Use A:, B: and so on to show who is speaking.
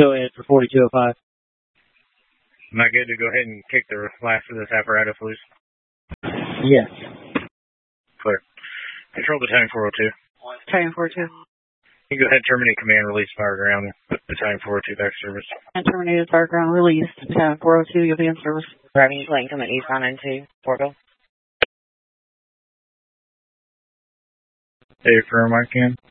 A: Go ahead for 4205.
B: Am I good to go ahead and kick the last of this apparatus loose?
A: Yes.
B: Clear. Control Battalion 402.
C: Battalion 402.
B: You go ahead and terminate command, release fire ground. Battalion 402 back to service.
C: And terminated fire ground release. Battalion 402, you'll be in service.
D: Driving plane coming east 992, Portville.
B: Hey, firm, I can.